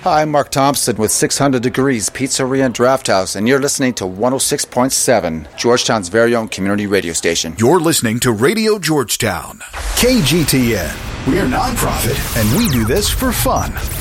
Hi, I'm Mark Thompson with 600 Degrees Pizzeria and Draft House, and you're listening to 106.7, Georgetown's very own community radio station. You're listening to Radio Georgetown. KGTN. We're nonprofit, and we do this for fun.